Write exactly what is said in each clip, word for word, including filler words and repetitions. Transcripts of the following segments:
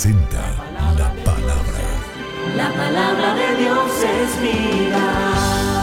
presenta la palabra. La palabra de Dios es vida.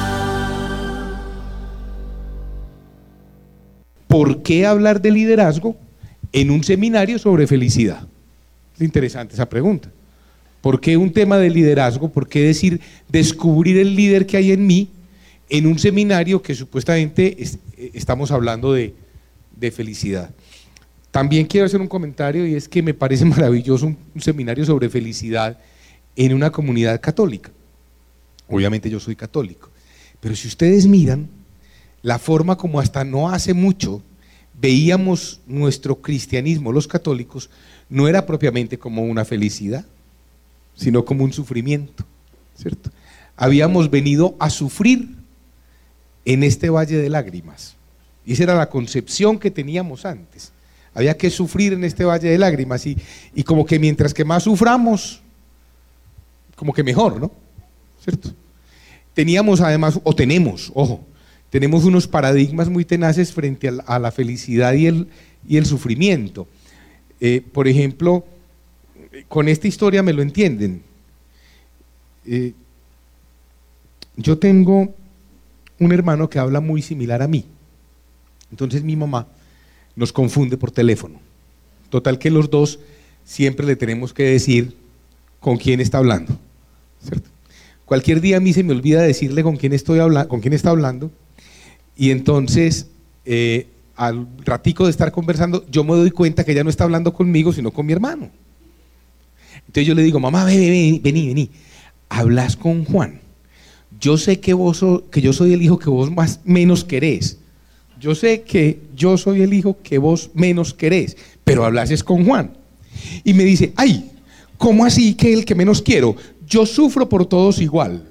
¿Por qué hablar de liderazgo en un seminario sobre felicidad? Es interesante esa pregunta. ¿Por qué un tema de liderazgo? ¿Por qué decir descubrir el líder que hay en mí en un seminario que supuestamente es, estamos hablando de, de felicidad? También quiero hacer un comentario, y es que me parece maravilloso un, un seminario sobre felicidad en una comunidad católica. Obviamente yo soy católico, pero si ustedes miran la forma como hasta no hace mucho veíamos nuestro cristianismo, los católicos, no era propiamente como una felicidad, sino como un sufrimiento, ¿cierto? Habíamos venido a sufrir en este valle de lágrimas, y esa era la concepción que teníamos antes. Había que sufrir en este valle de lágrimas, y, y como que mientras que más suframos, como que mejor, ¿no? ¿Cierto? Teníamos además, o tenemos, ojo, tenemos unos paradigmas muy tenaces frente a la, a la felicidad y el, y el sufrimiento. Eh, por ejemplo, con esta historia me lo entienden. Eh, yo tengo un hermano que habla muy similar a mí, entonces mi mamá nos confunde por teléfono. Total que los dos siempre le tenemos que decir con quién está hablando, ¿cierto? Cualquier día a mí se me olvida decirle con quién estoy hablando, con quién está hablando, y entonces eh, al ratico de estar conversando yo me doy cuenta que ella no está hablando conmigo sino con mi hermano. Entonces yo le digo: mamá, ven, ven, vení, vení, hablas con Juan. Yo sé que vos so, que yo soy el hijo que vos más menos querés. Yo sé que yo soy el hijo que vos menos querés, pero hablases con Juan. Y me dice: ay, ¿cómo así que el que menos quiero? Yo sufro por todos igual.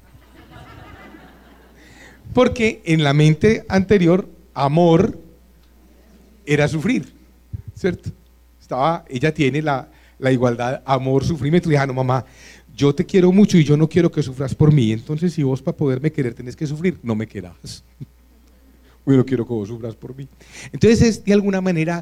Porque en la mente anterior, amor era sufrir, ¿cierto? Estaba, ella tiene la, la igualdad, amor, sufrimiento. Y dije: ah, no, mamá, yo te quiero mucho y yo no quiero que sufras por mí. Entonces, si vos para poderme querer tenés que sufrir, no me querás. Yo no quiero que vos sufras por mí. Entonces es de alguna manera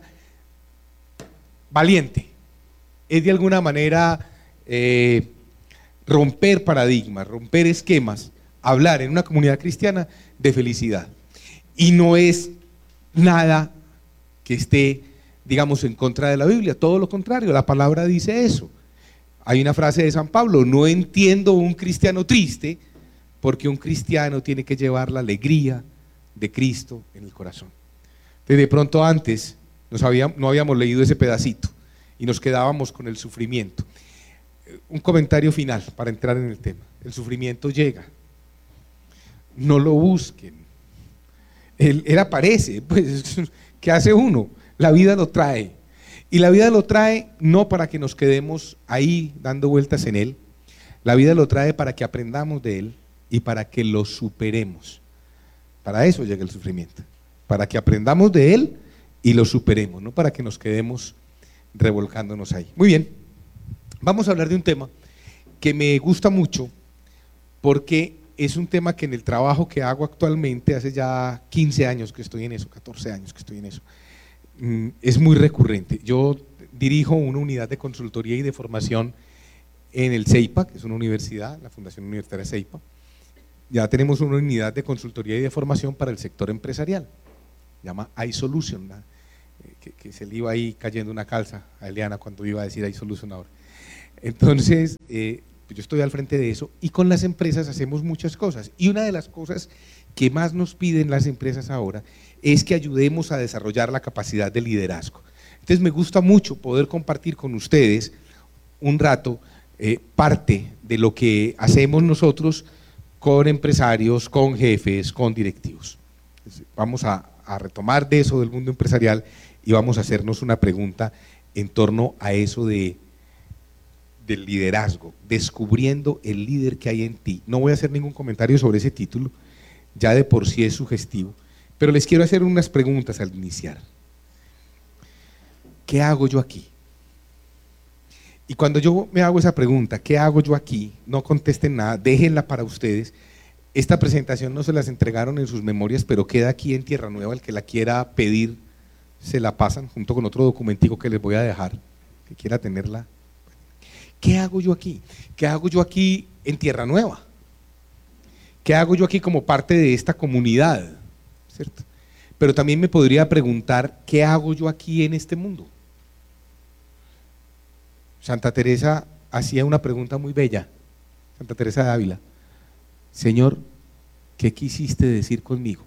valiente, es de alguna manera eh, romper paradigmas, romper esquemas, hablar en una comunidad cristiana de felicidad. Y no es nada que esté, digamos, en contra de la Biblia, todo lo contrario, la palabra dice eso. Hay una frase de San Pablo: no entiendo un cristiano triste, porque un cristiano tiene que llevar la alegría de Cristo en el corazón. Entonces, de pronto antes nos habíamos, no habíamos leído ese pedacito y nos quedábamos con el sufrimiento. Un comentario final para entrar en el tema: el sufrimiento llega, no lo busquen, él, él aparece, pues ¿qué hace uno? La vida lo trae, y la vida lo trae no para que nos quedemos ahí dando vueltas en él, la vida lo trae para que aprendamos de él y para que lo superemos. Para eso llega el sufrimiento, para que aprendamos de él y lo superemos, no para que nos quedemos revolcándonos ahí. Muy bien, vamos a hablar de un tema que me gusta mucho porque es un tema que en el trabajo que hago actualmente, hace ya quince años que estoy en eso, catorce años que estoy en eso, es muy recurrente. Yo dirijo una unidad de consultoría y de formación en el CEIPA, que es una universidad, la Fundación Universitaria CEIPA. Ya tenemos una unidad de consultoría y de formación para el sector empresarial, se llama iSolution, ¿no? que, que se le iba ahí cayendo una calza a Eliana cuando iba a decir iSolution ahora. Entonces, eh, pues yo estoy al frente de eso, y con las empresas hacemos muchas cosas, y una de las cosas que más nos piden las empresas ahora es que ayudemos a desarrollar la capacidad de liderazgo. Entonces me gusta mucho poder compartir con ustedes un rato eh, parte de lo que hacemos nosotros con empresarios, con jefes, con directivos. Vamos a, a retomar de eso del mundo empresarial y vamos a hacernos una pregunta en torno a eso de, del liderazgo, descubriendo el líder que hay en ti. No voy a hacer ningún comentario sobre ese título, ya de por sí es sugestivo, pero les quiero hacer unas preguntas al iniciar. ¿Qué hago yo aquí? Y cuando yo me hago esa pregunta, ¿qué hago yo aquí? No contesten nada, déjenla para ustedes. Esta presentación no se las entregaron en sus memorias, pero queda aquí en Tierra Nueva. El que la quiera pedir, se la pasan junto con otro documentico que les voy a dejar, que quiera tenerla. ¿Qué hago yo aquí? ¿Qué hago yo aquí en Tierra Nueva? ¿Qué hago yo aquí como parte de esta comunidad? ¿Cierto? Pero también me podría preguntar, ¿qué hago yo aquí en este mundo? Santa Teresa hacía una pregunta muy bella, Santa Teresa de Ávila: Señor, ¿qué quisiste decir conmigo?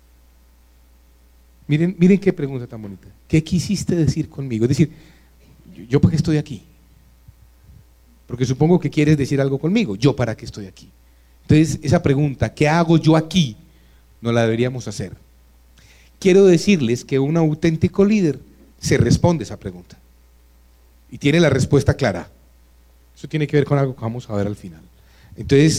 Miren, miren qué pregunta tan bonita. ¿Qué quisiste decir conmigo? Es decir, ¿yo, yo para qué estoy aquí? Porque supongo que quieres decir algo conmigo. ¿Yo para qué estoy aquí? Entonces, esa pregunta, ¿qué hago yo aquí?, no la deberíamos hacer. Quiero decirles que un auténtico líder se responde esa pregunta y tiene la respuesta clara. Eso tiene que ver con algo que vamos a ver al final. Entonces,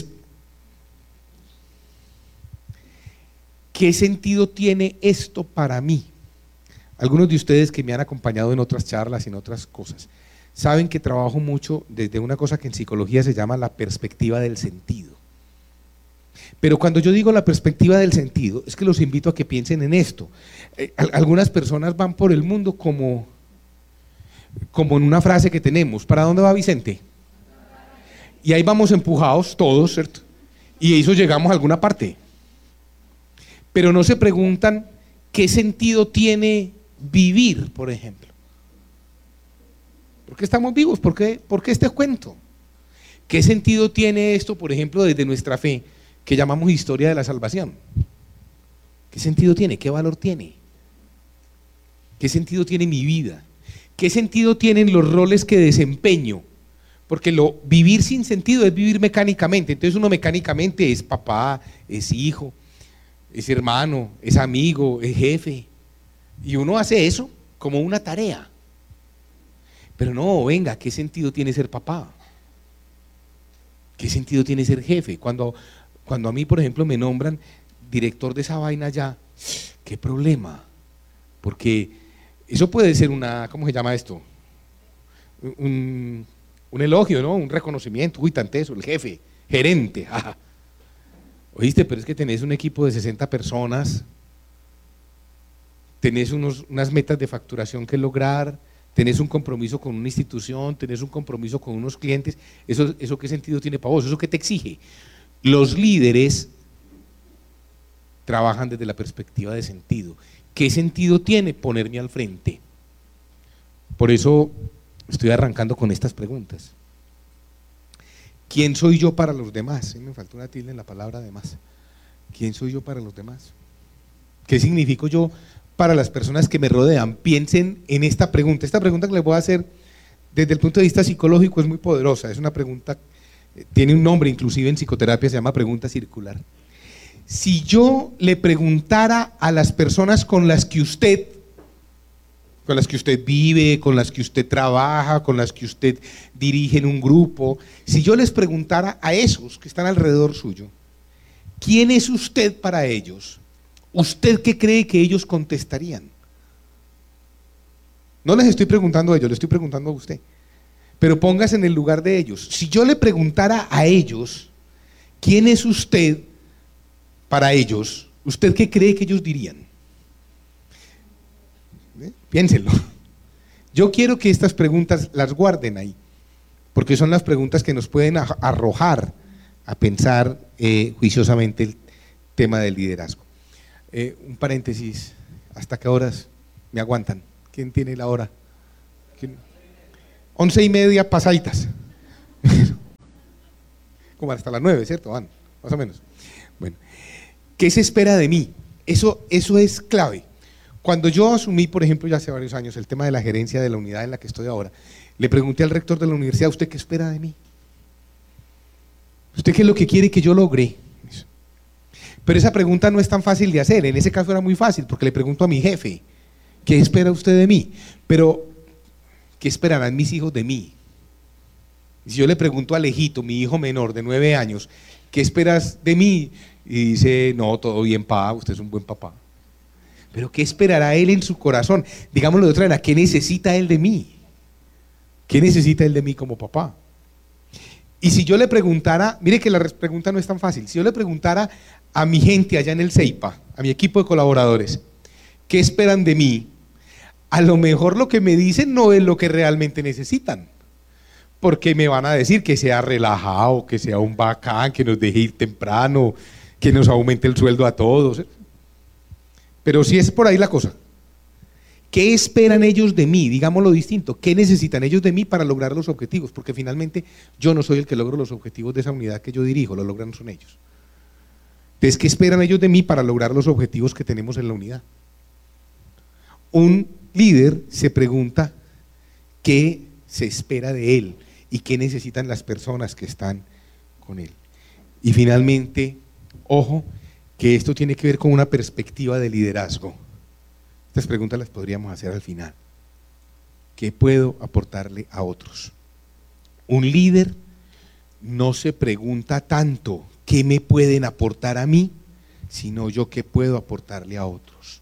¿qué sentido tiene esto para mí? Algunos de ustedes que me han acompañado en otras charlas y en otras cosas saben que trabajo mucho desde una cosa que en psicología se llama la perspectiva del sentido. Pero cuando yo digo la perspectiva del sentido, es que los invito a que piensen en esto. Eh, algunas personas van por el mundo como, como en una frase que tenemos: ¿para dónde va Vicente? Y ahí vamos empujados todos, ¿cierto? Y eso llegamos a alguna parte. Pero no se preguntan qué sentido tiene vivir, por ejemplo. ¿Por qué estamos vivos? ¿Por qué, por qué este cuento? ¿Qué sentido tiene esto, por ejemplo, desde nuestra fe, que llamamos historia de la salvación? ¿Qué sentido tiene? ¿Qué valor tiene? ¿Qué sentido tiene mi vida? ¿Qué sentido tienen los roles que desempeño? Porque lo, vivir sin sentido es vivir mecánicamente. Entonces uno mecánicamente es papá, es hijo, es hermano, es amigo, es jefe. Y uno hace eso como una tarea. Pero no, venga, ¿qué sentido tiene ser papá? ¿Qué sentido tiene ser jefe? Cuando, cuando a mí, por ejemplo, me nombran director de esa vaina ya, ¿qué problema? Porque eso puede ser una, ¿cómo se llama esto? Un, un elogio, ¿no? Un reconocimiento. Uy, tan teso, el jefe, gerente. Ajá. Oíste, pero es que tenés un equipo de sesenta personas, tenés unos, unas metas de facturación que lograr, tenés un compromiso con una institución, tenés un compromiso con unos clientes. ¿Eso, eso qué sentido tiene para vos? ¿Eso qué te exige? Los líderes trabajan desde la perspectiva de sentido. ¿Qué sentido tiene ponerme al frente? Por eso estoy arrancando con estas preguntas. ¿Quién soy yo para los demás? Me faltó una tilde en la palabra demás. ¿Quién soy yo para los demás? ¿Qué significo yo para las personas que me rodean? Piensen en esta pregunta. Esta pregunta que les voy a hacer desde el punto de vista psicológico es muy poderosa. Es una pregunta, tiene un nombre inclusive en psicoterapia, se llama pregunta circular. Si yo le preguntara a las personas con las que usted, con las que usted vive, con las que usted trabaja, con las que usted dirige en un grupo, si yo les preguntara a esos que están alrededor suyo, ¿quién es usted para ellos? ¿Usted qué cree que ellos contestarían? No les estoy preguntando a ellos, les estoy preguntando a usted. Pero póngase en el lugar de ellos. Si yo le preguntara a ellos, ¿quién es usted para ellos? ¿Usted qué cree que ellos dirían? ¿Eh? Piénsenlo. Yo quiero que estas preguntas las guarden ahí, porque son las preguntas que nos pueden arrojar a pensar eh, juiciosamente el tema del liderazgo. Eh, un paréntesis, ¿hasta qué horas me aguantan? ¿Quién tiene la hora? ¿Quién? Once y media pasaditas. Como hasta las nueve, ¿cierto? Van, más o menos. Bueno, ¿qué se espera de mí? Eso, eso es clave. Cuando yo asumí, por ejemplo, ya hace varios años, el tema de la gerencia de la unidad en la que estoy ahora, le pregunté al rector de la universidad: ¿usted qué espera de mí? ¿Usted qué es lo que quiere que yo logre? Pero esa pregunta no es tan fácil de hacer. En ese caso era muy fácil, porque le pregunto a mi jefe: ¿qué espera usted de mí? Pero, ¿qué esperarán mis hijos de mí? Y si yo le pregunto a Alejito, mi hijo menor de nueve años, ¿qué esperas de mí? Y dice: no, todo bien, papá, usted es un buen papá. Pero ¿qué esperará él en su corazón? Digámoslo de otra manera, ¿qué necesita él de mí? ¿Qué necesita él de mí como papá? Y si yo le preguntara, mire que la pregunta no es tan fácil, si yo le preguntara a mi gente allá en el CEIPA, a mi equipo de colaboradores, ¿qué esperan de mí? A lo mejor lo que me dicen no es lo que realmente necesitan, porque me van a decir que sea relajado, que sea un bacán, que nos deje ir temprano, que nos aumente el sueldo a todos. Pero si es por ahí la cosa, ¿qué esperan ellos de mí? Digámoslo distinto, ¿qué necesitan ellos de mí para lograr los objetivos? Porque finalmente yo no soy el que logro los objetivos de esa unidad que yo dirijo, lo logran son ellos. Entonces, ¿qué esperan ellos de mí para lograr los objetivos que tenemos en la unidad? Un líder se pregunta qué se espera de él y qué necesitan las personas que están con él. Y finalmente, ojo, que esto tiene que ver con una perspectiva de liderazgo. Estas preguntas las podríamos hacer al final. ¿Qué puedo aportarle a otros? Un líder no se pregunta tanto qué me pueden aportar a mí, sino yo qué puedo aportarle a otros.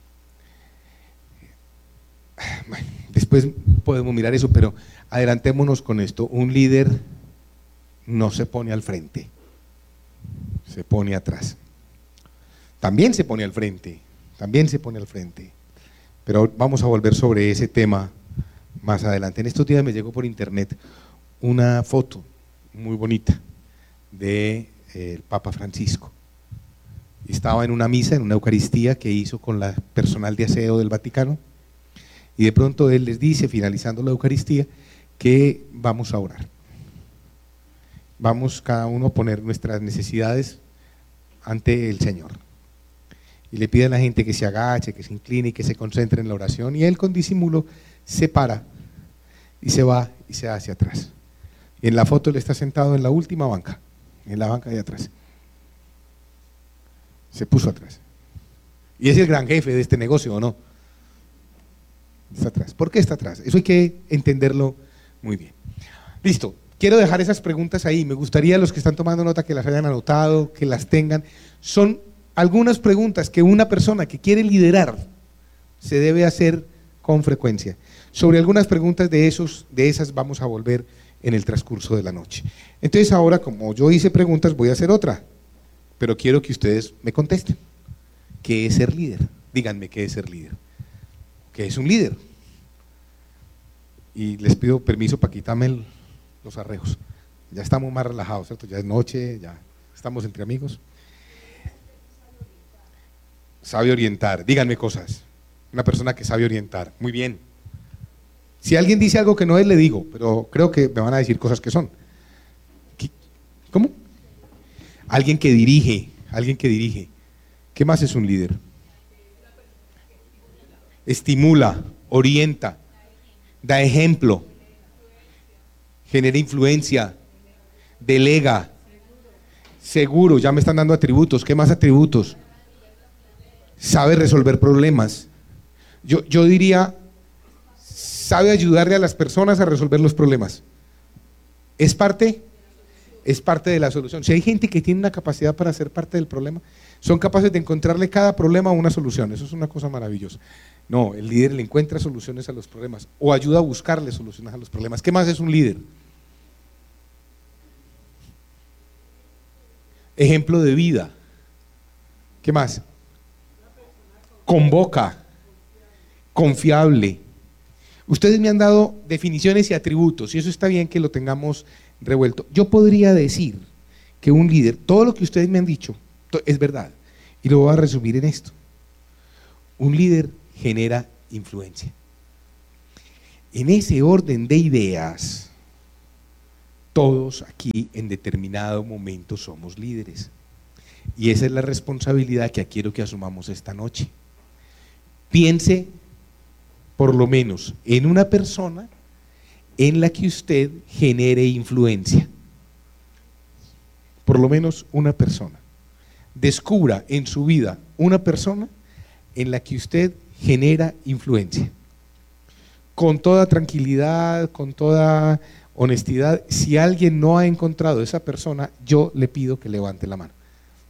Bueno, después podemos mirar eso, pero adelantémonos con esto. Un líder no se pone al frente, se pone atrás. También se pone al frente, también se pone al frente. Pero vamos a volver sobre ese tema más adelante. En estos días me llegó por internet una foto muy bonita del de Papa Francisco. Estaba en una misa, en una Eucaristía que hizo con la personal de aseo del Vaticano, y de pronto él les dice, finalizando la Eucaristía, que vamos a orar. Vamos cada uno a poner nuestras necesidades ante el Señor. Y le pide a la gente que se agache, que se incline y que se concentre en la oración, y él con disimulo se para y se va y se hace atrás. Y en la foto él está sentado en la última banca, en la banca de atrás. Se puso atrás. Y es el gran jefe de este negocio, ¿o no? Está atrás. ¿Por qué está atrás? Eso hay que entenderlo muy bien. Listo. Quiero dejar esas preguntas ahí. Me gustaría los que están tomando nota que las hayan anotado, que las tengan. Son algunas preguntas que una persona que quiere liderar se debe hacer con frecuencia. Sobre algunas preguntas de, esos, de esas vamos a volver en el transcurso de la noche. Entonces ahora, como yo hice preguntas, voy a hacer otra, pero quiero que ustedes me contesten. ¿Qué es ser líder? Díganme qué es ser líder. ¿Qué es un líder? Y les pido permiso para quitarme el, los arrejos. Ya estamos más relajados, ¿cierto? Ya es noche, ya estamos entre amigos. Sabe orientar, díganme cosas. Una persona que sabe orientar, muy bien. Si alguien dice algo que no es, le digo, pero creo que me van a decir cosas que son. ¿Cómo? Alguien que dirige, alguien que dirige. ¿Qué más es un líder? Estimula, orienta, da ejemplo, genera influencia, delega, seguro, ya me están dando atributos. ¿Qué más atributos? Sabe resolver problemas. Yo, yo diría, sabe ayudarle a las personas a resolver los problemas. ¿Es parte? Es parte de la solución. Si hay gente que tiene una capacidad para ser parte del problema, son capaces de encontrarle cada problema una solución. Eso es una cosa maravillosa. No, el líder le encuentra soluciones a los problemas o ayuda a buscarle soluciones a los problemas. ¿Qué más es un líder? Ejemplo de vida. ¿Qué más? Convoca, confiable. Ustedes me han dado definiciones y atributos y eso está bien que lo tengamos revuelto. Yo podría decir que un líder, todo lo que ustedes me han dicho es verdad y lo voy a resumir en esto. Un líder genera influencia. En ese orden de ideas, todos aquí en determinado momento somos líderes y esa es la responsabilidad que quiero que asumamos esta noche. Piense por lo menos en una persona en la que usted genere influencia. Por lo menos una persona. Descubra en su vida una persona en la que usted genera influencia. Con toda tranquilidad, con toda honestidad, si alguien no ha encontrado esa persona, yo le pido que levante la mano.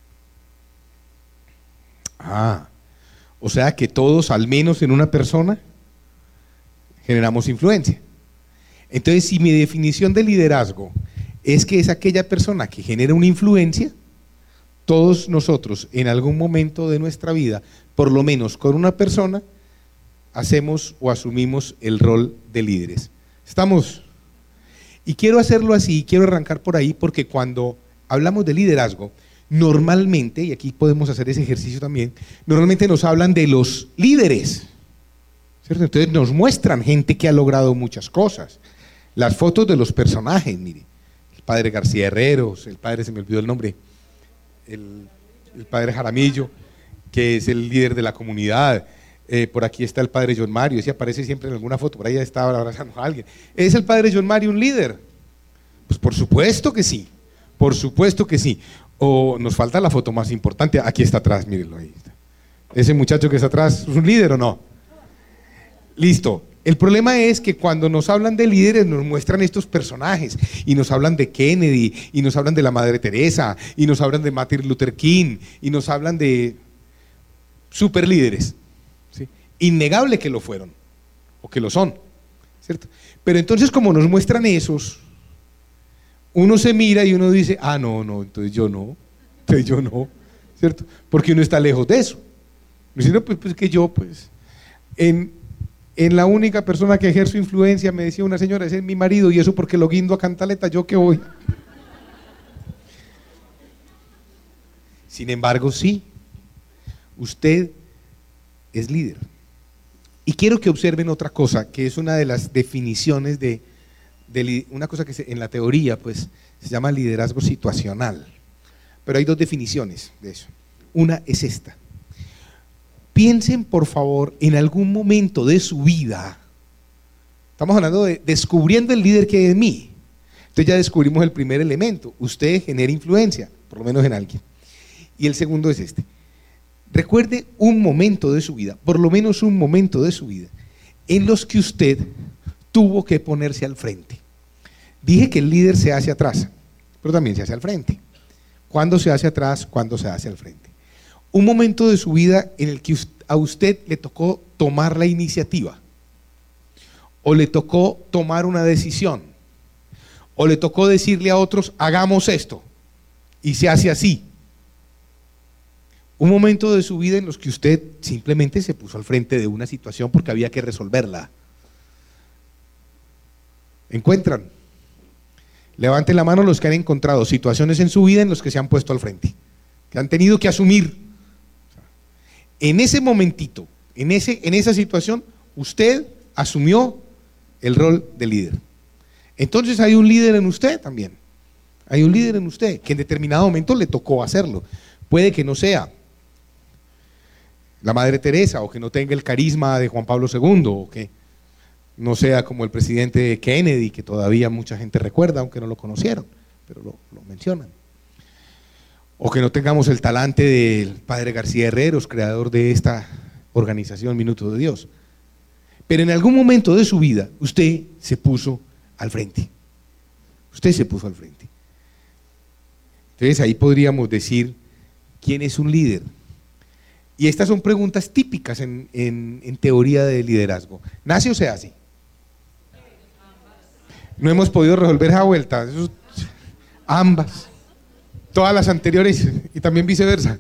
Ah, o sea que todos, al menos en una persona, generamos influencia. Entonces, si mi definición de liderazgo es que es aquella persona que genera una influencia, todos nosotros en algún momento de nuestra vida, por lo menos con una persona, hacemos o asumimos el rol de líderes. ¿Estamos? Y quiero hacerlo así, quiero arrancar por ahí, porque cuando hablamos de liderazgo, normalmente, y aquí podemos hacer ese ejercicio también, normalmente nos hablan de los líderes, ¿cierto? Entonces nos muestran gente que ha logrado muchas cosas. Las fotos de los personajes, mire, el padre García Herreros, el padre, se me olvidó el nombre, el, el padre Jaramillo, que es el líder de la comunidad. Eh, por aquí está el padre John Mario, ese aparece siempre en alguna foto, por ahí estaba abrazando a alguien. ¿Es el padre John Mario un líder? Pues por supuesto que sí, por supuesto que sí. O nos falta la foto más importante, aquí está atrás, mírenlo ahí. Está. ¿Ese muchacho que está atrás es un líder o no? Listo. El problema es que cuando nos hablan de líderes nos muestran estos personajes y nos hablan de Kennedy y nos hablan de la Madre Teresa y nos hablan de Martin Luther King y nos hablan de super líderes, ¿sí? Innegable que lo fueron o que lo son, ¿cierto? Pero entonces como nos muestran esos, uno se mira y uno dice, ah no, no, entonces yo no, entonces yo no, ¿cierto? Porque uno está lejos de eso. Uno dice, no, pues, pues que yo pues en En la única persona que ejerzo influencia, me decía una señora, ese es mi marido, y eso porque lo guindo a cantaleta, yo que voy. Sin embargo, sí, usted es líder. Y quiero que observen otra cosa, que es una de las definiciones de, de una cosa que se, en la teoría pues se llama liderazgo situacional. Pero hay dos definiciones de eso. Una es esta. Piensen, por favor, en algún momento de su vida. Estamos hablando de descubriendo el líder que hay en mí. Entonces ya descubrimos el primer elemento. Usted genera influencia, por lo menos en alguien. Y el segundo es este. Recuerde un momento de su vida, por lo menos un momento de su vida, en los que usted tuvo que ponerse al frente. Dije que el líder se hace atrás, pero también se hace al frente. ¿Cuándo se hace atrás? ¿Cuándo se hace al frente? Un momento de su vida en el que a usted le tocó tomar la iniciativa, o le tocó tomar una decisión, o le tocó decirle a otros, hagamos esto, y se hace así. Un momento de su vida en los que usted simplemente se puso al frente de una situación porque había que resolverla. ¿Encuentran? Levanten la mano los que han encontrado situaciones en su vida en los que se han puesto al frente, que han tenido que asumir. En ese momentito, en, ese, en esa situación, usted asumió el rol de líder. Entonces hay un líder en usted también. Hay un líder en usted que en determinado momento le tocó hacerlo. Puede que no sea la Madre Teresa, o que no tenga el carisma de Juan Pablo segundo, o que no sea como el presidente Kennedy, que todavía mucha gente recuerda, aunque no lo conocieron, pero lo, lo mencionan. O que no tengamos el talante del padre García Herreros, creador de esta organización Minuto de Dios. Pero en algún momento de su vida, usted se puso al frente. Usted se puso al frente. Entonces ahí podríamos decir, ¿quién es un líder? Y estas son preguntas típicas en, en, en teoría de liderazgo. ¿Nace o se hace? No hemos podido resolver esa vuelta. Eso, ambas. Todas las anteriores y también viceversa.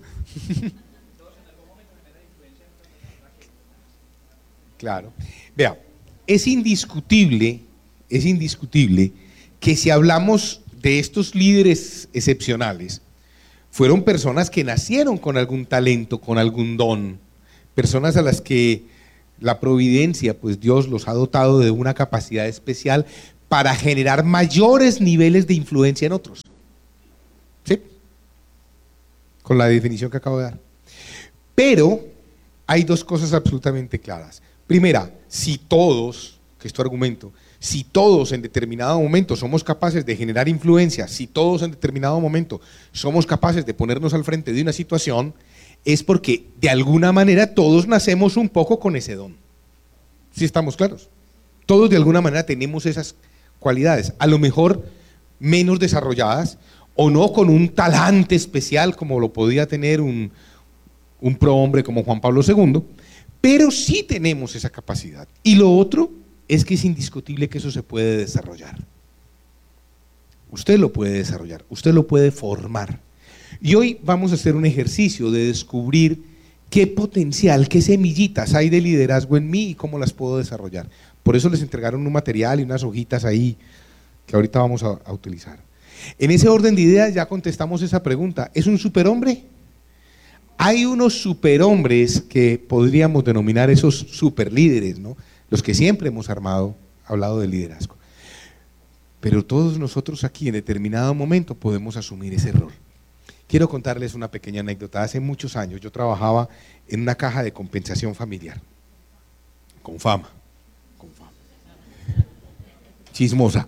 Claro. Vea, es indiscutible, es indiscutible que si hablamos de estos líderes excepcionales, fueron personas que nacieron con algún talento, con algún don, personas a las que la providencia, pues Dios los ha dotado de una capacidad especial para generar mayores niveles de influencia en otros. ¿Sí? Con la definición que acabo de dar. Pero hay dos cosas absolutamente claras. Primera, si todos, que es tu argumento, si todos en determinado momento somos capaces de generar influencia, si todos en determinado momento somos capaces de ponernos al frente de una situación, es porque de alguna manera todos nacemos un poco con ese don. ¿Sí estamos claros? Todos de alguna manera tenemos esas cualidades, a lo mejor menos desarrolladas, o no con un talante especial como lo podía tener un, un prohombre como Juan Pablo segundo, pero sí tenemos esa capacidad. Y lo otro es que es indiscutible que eso se puede desarrollar. Usted lo puede desarrollar, usted lo puede formar. Y hoy vamos a hacer un ejercicio de descubrir qué potencial, qué semillitas hay de liderazgo en mí y cómo las puedo desarrollar. Por eso les entregaron un material y unas hojitas ahí que ahorita vamos a, a utilizar. En ese orden de ideas ya contestamos esa pregunta. ¿Es un superhombre? Hay unos superhombres que podríamos denominar esos superlíderes, ¿no? Los que siempre hemos armado, hablado de liderazgo. Pero todos nosotros aquí en determinado momento podemos asumir ese rol. Quiero contarles una pequeña anécdota. Hace muchos años yo trabajaba en una caja de compensación familiar, con fama, con fama. Chismosa.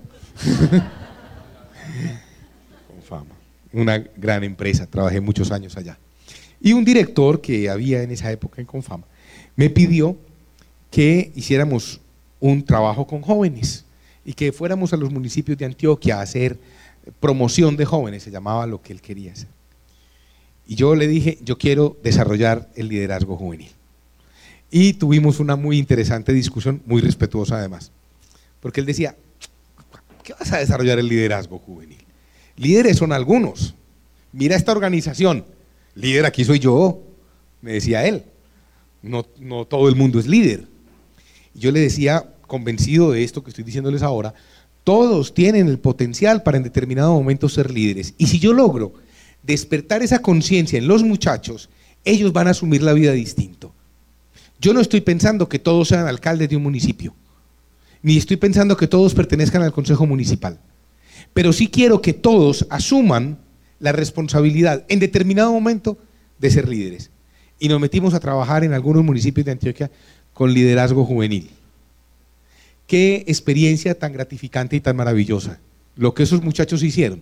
Con fama. Una gran empresa, trabajé muchos años allá. Y un director que había en esa época en Confama me pidió que hiciéramos un trabajo con jóvenes y que fuéramos a los municipios de Antioquia a hacer promoción de jóvenes, se llamaba lo que él quería hacer. Y yo le dije, yo quiero desarrollar el liderazgo juvenil. Y tuvimos una muy interesante discusión, muy respetuosa además, porque él decía, ¿qué vas a desarrollar el liderazgo juvenil? Líderes son algunos, mira esta organización, líder aquí soy yo, me decía él, no, no todo el mundo es líder. Y yo le decía, convencido de esto que estoy diciéndoles ahora, todos tienen el potencial para en determinado momento ser líderes, y si yo logro despertar esa conciencia en los muchachos, ellos van a asumir la vida distinto. Yo no estoy pensando que todos sean alcaldes de un municipio, ni estoy pensando que todos pertenezcan al consejo municipal, pero sí quiero que todos asuman la responsabilidad en determinado momento de ser líderes. Y nos metimos a trabajar en algunos municipios de Antioquia con liderazgo juvenil. Qué experiencia tan gratificante y tan maravillosa. Lo que esos muchachos hicieron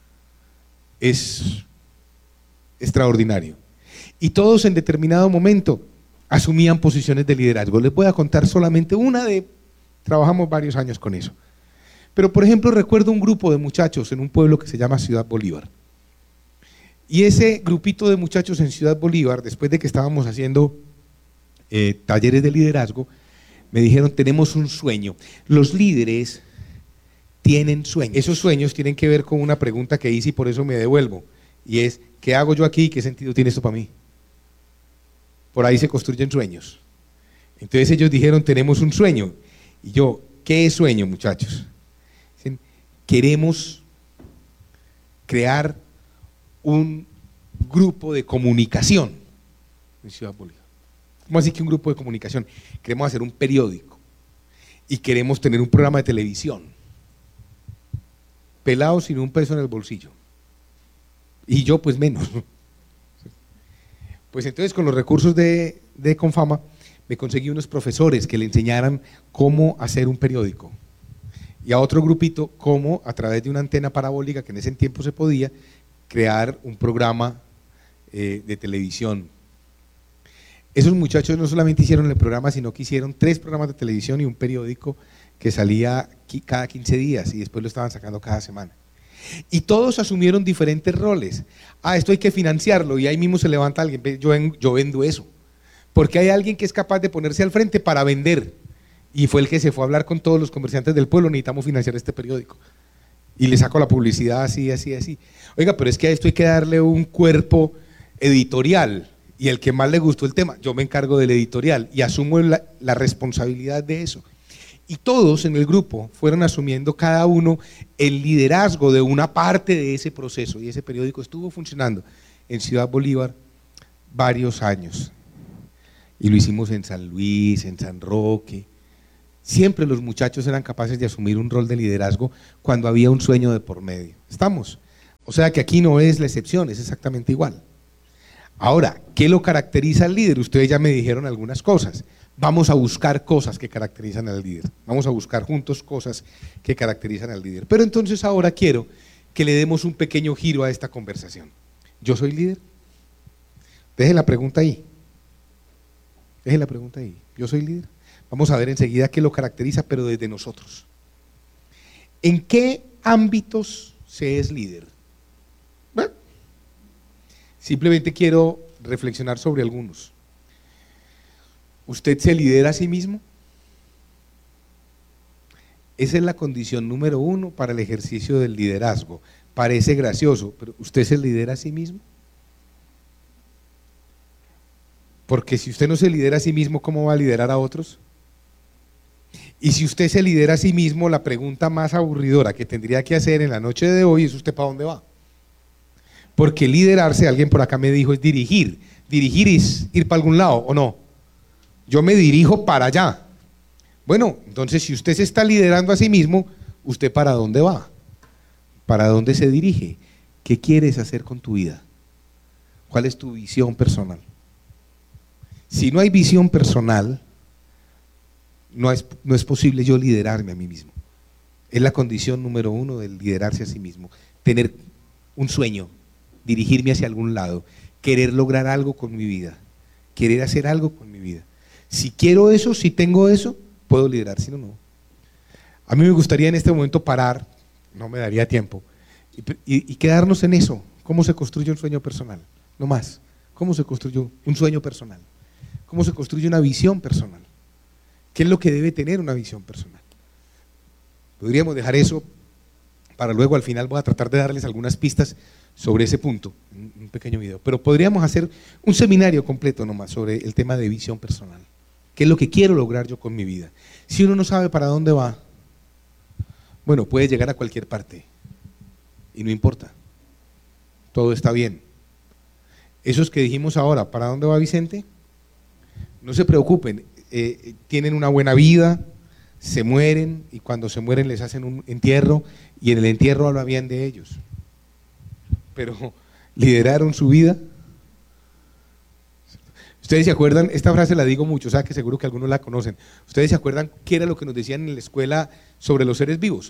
es extraordinario. Y todos en determinado momento asumían posiciones de liderazgo. Les voy a contar solamente una de, trabajamos varios años con eso. Pero por ejemplo recuerdo un grupo de muchachos en un pueblo que se llama Ciudad Bolívar. Y ese grupito de muchachos en Ciudad Bolívar, después de que estábamos haciendo eh, talleres de liderazgo, me dijeron, tenemos un sueño. Los líderes tienen sueños. Esos sueños tienen que ver con una pregunta que hice y por eso me devuelvo. Y es, ¿qué hago yo aquí y qué sentido tiene esto para mí? Por ahí se construyen sueños. Entonces ellos dijeron, tenemos un sueño. Y yo, ¿qué es sueño, muchachos? Dicen, queremos crear un grupo de comunicación en Ciudad Bolívar. ¿Cómo así que un grupo de comunicación? Queremos hacer un periódico y queremos tener un programa de televisión. Pelados sin un peso en el bolsillo. Y yo pues menos. Pues entonces con los recursos de, de Confama me conseguí unos profesores que le enseñaran cómo hacer un periódico. Y a otro grupito cómo a través de una antena parabólica que en ese tiempo se podía, crear un programa eh, de televisión. Esos muchachos no solamente hicieron el programa, sino que hicieron tres programas de televisión y un periódico que salía cada quince días y después lo estaban sacando cada semana. Y todos asumieron diferentes roles. Ah, esto hay que financiarlo y ahí mismo se levanta alguien, yo, yo vendo eso. Porque hay alguien que es capaz de ponerse al frente para vender. Y fue el que se fue a hablar con todos los comerciantes del pueblo, necesitamos financiar este periódico. Y le saco la publicidad así, así, así. Oiga, pero es que a esto hay que darle un cuerpo editorial. Y el que más le gustó el tema, yo me encargo del editorial y asumo la, la responsabilidad de eso. Y todos en el grupo fueron asumiendo cada uno el liderazgo de una parte de ese proceso. Y ese periódico estuvo funcionando en Ciudad Bolívar varios años. Y lo hicimos en San Luis, en San Roque. Siempre los muchachos eran capaces de asumir un rol de liderazgo cuando había un sueño de por medio. ¿Estamos? O sea que aquí no es la excepción, es exactamente igual. Ahora, ¿qué lo caracteriza al líder? Ustedes ya me dijeron algunas cosas. Vamos a buscar cosas que caracterizan al líder. Vamos a buscar juntos cosas que caracterizan al líder. Pero entonces ahora quiero que le demos un pequeño giro a esta conversación. ¿Yo soy líder? Deje la pregunta ahí. Deje la pregunta ahí. ¿Yo soy líder? Vamos a ver enseguida qué lo caracteriza, pero desde nosotros. ¿En qué ámbitos se es líder? Bueno, simplemente quiero reflexionar sobre algunos. ¿Usted se lidera a sí mismo? Esa es la condición número uno para el ejercicio del liderazgo. Parece gracioso, pero ¿usted se lidera a sí mismo? Porque si usted no se lidera a sí mismo, ¿cómo va a liderar a otros? Y si usted se lidera a sí mismo, la pregunta más aburridora que tendría que hacer en la noche de hoy es: ¿usted para dónde va? Porque liderarse, alguien por acá me dijo, es dirigir. Dirigir es ir para algún lado, ¿o no? Yo me dirijo para allá. Bueno, entonces si usted se está liderando a sí mismo, ¿usted para dónde va? ¿Para dónde se dirige? ¿Qué quieres hacer con tu vida? ¿Cuál es tu visión personal? Si no hay visión personal, no es, no es posible yo liderarme a mí mismo. Es la condición número uno del liderarse a sí mismo. Tener un sueño, dirigirme hacia algún lado, querer lograr algo con mi vida, querer hacer algo con mi vida. Si quiero eso, si tengo eso, puedo liderar, si no, no. A mí me gustaría en este momento parar, no me daría tiempo, y, y, y quedarnos en eso. ¿Cómo se construye un sueño personal? No más. ¿Cómo se construye un sueño personal? ¿Cómo se construye una visión personal? ¿Qué es lo que debe tener una visión personal? Podríamos dejar eso para luego, al final voy a tratar de darles algunas pistas sobre ese punto, un pequeño video, pero podríamos hacer un seminario completo nomás sobre el tema de visión personal. ¿Qué es lo que quiero lograr yo con mi vida? Si uno no sabe para dónde va, bueno, puede llegar a cualquier parte y no importa, todo está bien. Esos que dijimos ahora, ¿para dónde va Vicente? No se preocupen, eh, tienen una buena vida, se mueren y cuando se mueren les hacen un entierro y en el entierro habla bien de ellos. Pero lideraron su vida. Ustedes se acuerdan, esta frase la digo mucho, o sea que seguro que algunos la conocen. Ustedes se acuerdan qué era lo que nos decían en la escuela sobre los seres vivos.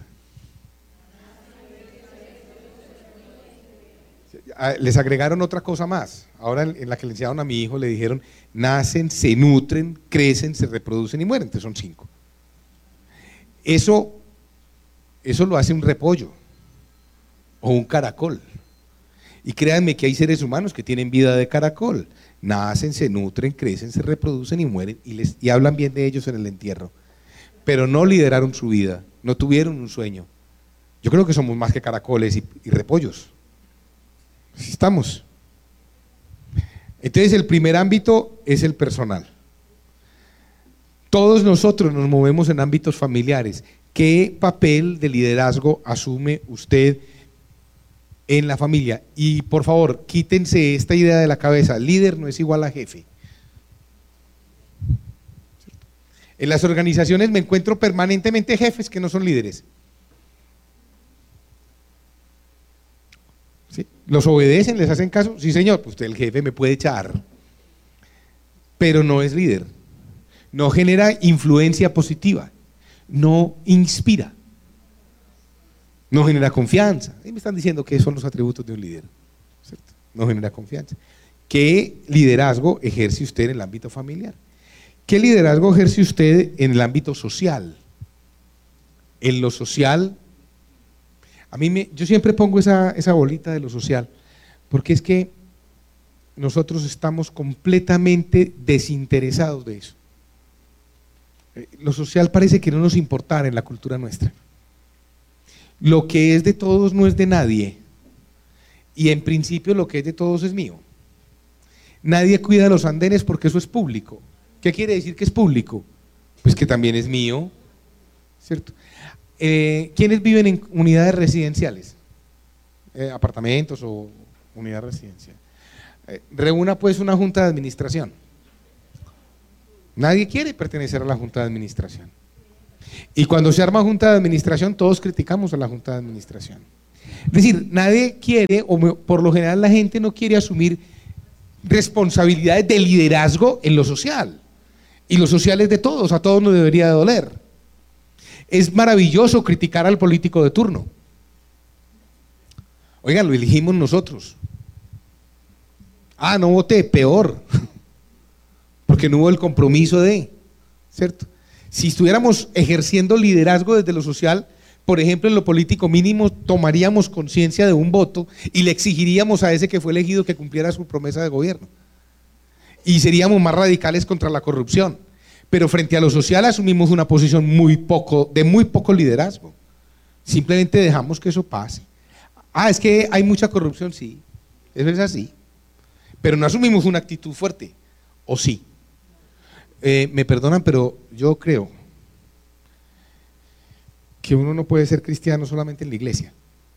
Les agregaron otra cosa más. Ahora en la que le enseñaron a mi hijo le dijeron: nacen, se nutren, crecen, se reproducen y mueren. Entonces son cinco. Eso, eso lo hace un repollo o un caracol. Y créanme que hay seres humanos que tienen vida de caracol. Nacen, se nutren, crecen, se reproducen y mueren y, les, y hablan bien de ellos en el entierro. Pero no lideraron su vida, no tuvieron un sueño. Yo creo que somos más que caracoles y, y repollos. Así estamos. Entonces el primer ámbito es el personal. Todos nosotros nos movemos en ámbitos familiares. ¿Qué papel de liderazgo asume usted en la familia? Y por favor, quítense esta idea de la cabeza: líder no es igual a jefe. En las organizaciones me encuentro permanentemente jefes que no son líderes. ¿Sí? ¿Los obedecen? ¿Les hacen caso? Sí, señor, pues usted, el jefe, me puede echar, pero no es líder, no genera influencia positiva, no inspira, no genera confianza. Y me están diciendo que son los atributos de un líder, ¿cierto? No genera confianza. ¿Qué liderazgo ejerce usted en el ámbito familiar? ¿Qué liderazgo ejerce usted en el ámbito social? En lo social, a mí me, yo siempre pongo esa, esa bolita de lo social, porque es que nosotros estamos completamente desinteresados de eso. Lo social parece que no nos importara en la cultura nuestra. Lo que es de todos no es de nadie, y en principio lo que es de todos es mío. Nadie cuida los andenes porque eso es público. ¿Qué quiere decir que es público? Pues que también es mío, ¿cierto? Eh, ¿Quiénes viven en unidades residenciales? Eh, apartamentos o unidad residencial. Eh, reúna pues una junta de administración. Nadie quiere pertenecer a la junta de administración. Y cuando se arma junta de administración, todos criticamos a la junta de administración. Es decir, nadie quiere, o por lo general la gente no quiere asumir responsabilidades de liderazgo en lo social. Y lo social es de todos, a todos nos debería de doler. Es maravilloso criticar al político de turno. Oigan, lo elegimos nosotros. Ah, no voté, peor, porque no hubo el compromiso de, ¿cierto? Si estuviéramos ejerciendo liderazgo desde lo social, por ejemplo, en lo político mínimo, tomaríamos conciencia de un voto y le exigiríamos a ese que fue elegido que cumpliera su promesa de gobierno. Y seríamos más radicales contra la corrupción. Pero frente a lo social asumimos una posición muy poco, de muy poco liderazgo. Simplemente dejamos que eso pase. Ah, es que hay mucha corrupción, sí, eso es así. Pero no asumimos una actitud fuerte, ¿o sí? Eh, me perdonan, pero yo creo que uno no puede ser cristiano solamente en la iglesia.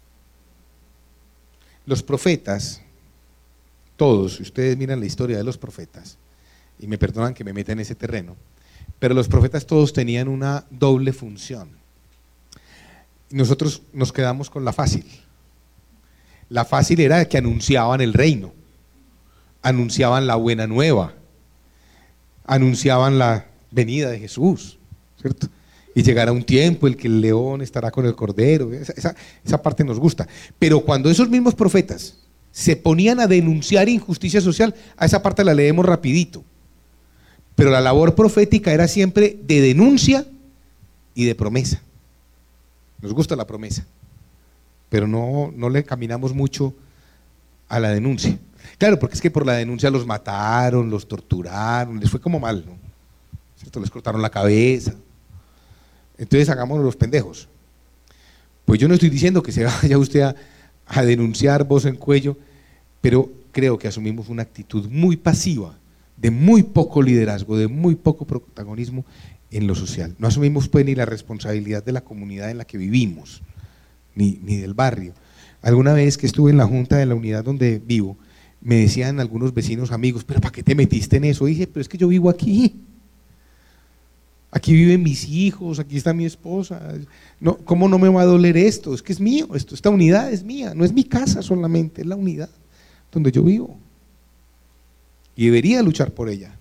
Los profetas, todos, si ustedes miran la historia de los profetas, y me perdonan que me meta en ese terreno, pero los profetas todos tenían una doble función. Nosotros nos quedamos con la fácil. La fácil era que anunciaban el reino, anunciaban la buena nueva, anunciaban la venida de Jesús, ¿cierto? Y llegará un tiempo el que el león estará con el cordero, esa, esa, esa parte nos gusta. Pero cuando esos mismos profetas se ponían a denunciar injusticia social, a esa parte la leemos rapidito. Pero la labor profética era siempre de denuncia y de promesa. Nos gusta la promesa, pero no, no le caminamos mucho a la denuncia. Claro, porque es que por la denuncia los mataron, los torturaron, les fue como mal, ¿no? ¿Cierto? Les cortaron la cabeza. Entonces hagámonos los pendejos. Pues yo no estoy diciendo que se vaya usted a, a denunciar voz en cuello, pero creo que asumimos una actitud muy pasiva, de muy poco liderazgo, de muy poco protagonismo en lo social. No asumimos pues ni la responsabilidad de la comunidad en la que vivimos, ni, ni del barrio. Alguna vez que estuve en la junta de la unidad donde vivo, me decían algunos vecinos amigos, pero ¿para qué te metiste en eso? Y dije, pero es que yo vivo aquí. Aquí viven mis hijos, aquí está mi esposa. No, ¿cómo no me va a doler esto? Es que es mío, esto, esta unidad es mía, no es mi casa solamente, es la unidad donde yo vivo. Y debería luchar por ella.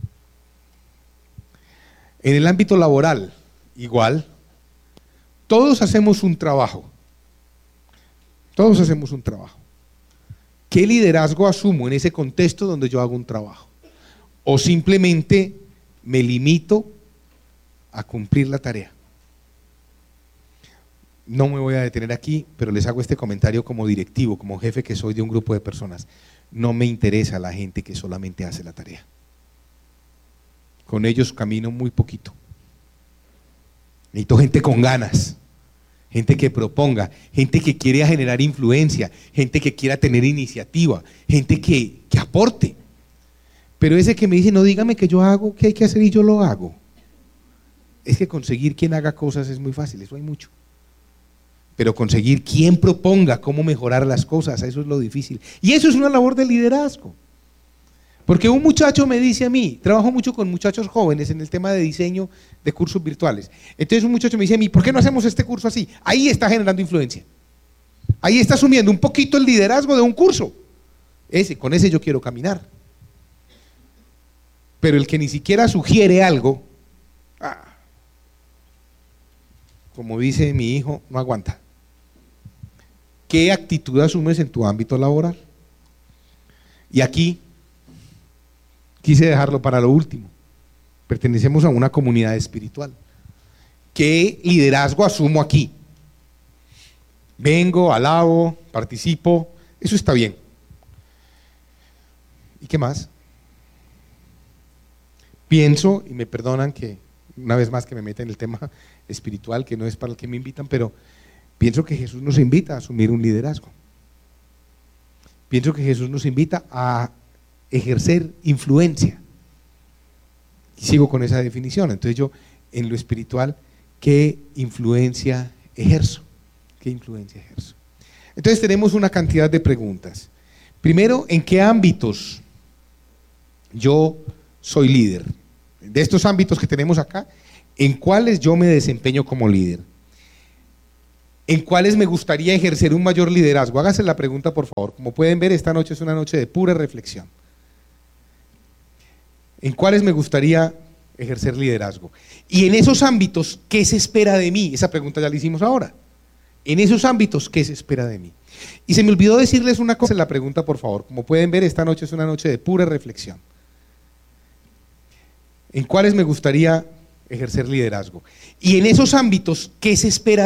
En el ámbito laboral, igual, todos hacemos un trabajo. Todos hacemos un trabajo. ¿Qué liderazgo asumo en ese contexto donde yo hago un trabajo? O simplemente me limito a cumplir la tarea. No me voy a detener aquí, pero les hago este comentario como directivo, como jefe que soy de un grupo de personas. No me interesa la gente que solamente hace la tarea. Con ellos camino muy poquito. Necesito gente con ganas, gente que proponga, gente que quiera generar influencia, gente que quiera tener iniciativa, gente que, que aporte. Pero ese que me dice, no, dígame que yo hago, que hay que hacer y yo lo hago. Es que conseguir quien haga cosas es muy fácil, eso hay mucho. Pero conseguir quien proponga cómo mejorar las cosas, eso es lo difícil. Y eso es una labor de liderazgo. Porque un muchacho me dice a mí, trabajo mucho con muchachos jóvenes en el tema de diseño de cursos virtuales. Entonces un muchacho me dice a mí, ¿por qué no hacemos este curso así? Ahí está generando influencia. Ahí está asumiendo un poquito el liderazgo de un curso. Ese, con ese yo quiero caminar. Pero el que ni siquiera sugiere algo, ah, como dice mi hijo, no aguanta. ¿Qué actitud asumes en tu ámbito laboral? Y aquí quise dejarlo para lo último. Pertenecemos a una comunidad espiritual. ¿Qué liderazgo asumo aquí? Vengo, alabo, participo, eso está bien. ¿Y qué más? Pienso, y me perdonan que una vez más que me meta en el tema espiritual, que no es para el que me invitan, pero pienso que Jesús nos invita a asumir un liderazgo. Pienso que Jesús nos invita a ejercer influencia. Y sigo con esa definición. Entonces yo, en lo espiritual, ¿qué influencia ejerzo? ¿Qué influencia ejerzo? Entonces tenemos una cantidad de preguntas. Primero, ¿en qué ámbitos yo soy líder? De estos ámbitos que tenemos acá, ¿en cuáles yo me desempeño como líder? ¿En cuáles me gustaría ejercer un mayor liderazgo? Hágase la pregunta, por favor. Como pueden ver, esta noche es una noche de pura reflexión. ¿En cuáles me gustaría ejercer liderazgo? Y en esos ámbitos, ¿qué se espera de mí? Esa pregunta ya la hicimos ahora. En esos ámbitos, ¿qué se espera de mí? Y se me olvidó decirles una cosa en la pregunta, por favor. Como pueden ver, esta noche es una noche de pura reflexión. ¿En cuáles me gustaría ejercer liderazgo? Y en esos ámbitos, ¿qué se espera